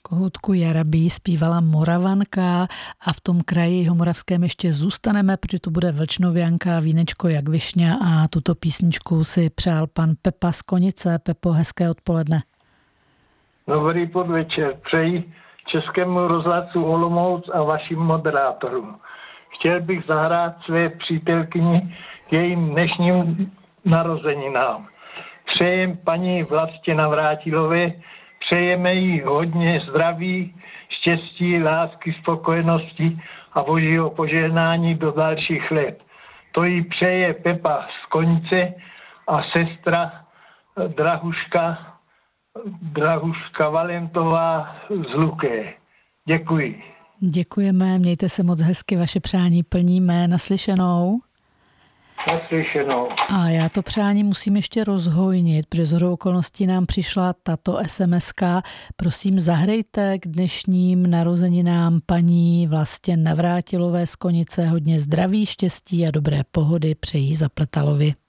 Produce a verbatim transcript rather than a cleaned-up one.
Kohoutku Jarabí zpívala Moravanka a v tom kraji jihomoravském ještě zůstaneme, protože to bude Vlčnovianka, Vínečko jak višňa a tuto písničku si přál pan Pepa z Konice. Pepo, hezké odpoledne. Dobrý podvečer. Přeji Českému rozhlasu Olomouc a vašim moderátorům. Chtěl bych zahrát své přítelkyni k jejím dnešním narozeninám. Přejem paní Vlastě Navrátilové, přejeme jí hodně zdraví, štěstí, lásky, spokojenosti a božího požehnání do dalších let. To jí přeje Pepa z Konice a sestra Drahuška, Drahuška Valentová z Luké. Děkuji. Děkujeme, mějte se moc hezky, vaše přání plníme. Naslyšenou. Naslyšenou. A já to přání musím ještě rozhojnit, protože shodou okolností nám přišla tato es em eska. Prosím, zahrejte k dnešním narozeninám paní Vlastě Navrátilové z Konice hodně zdraví, štěstí a dobré pohody přejí Zapletalovi.